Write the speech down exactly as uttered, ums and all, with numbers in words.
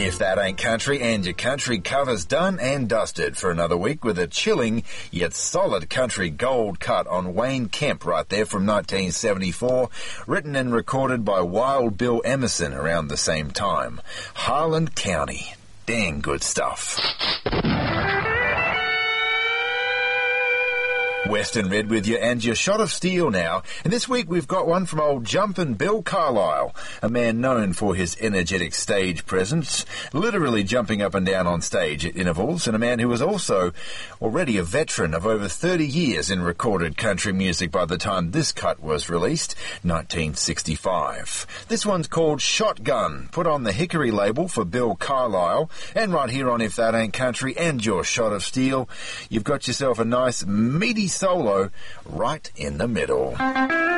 If That Ain't Country, and your country cover's done and dusted for another week with a chilling yet solid country gold cut on Wayne Kemp right there from nineteen seventy-four, written and recorded by Wild Bill Emerson around the same time. Harlan County. Dang good stuff. Western Red with you and your shot of steel now. And this week we've got one from old Jumpin' Bill Carlisle, a man known for his energetic stage presence, literally jumping up and down on stage at intervals, and a man who was also already a veteran of over thirty years in recorded country music by the time this cut was released, nineteen sixty-five. This one's called Shotgun, put on the Hickory label for Bill Carlisle, and right here on If That Ain't Country and your shot of steel, you've got yourself a nice meaty solo right in the middle.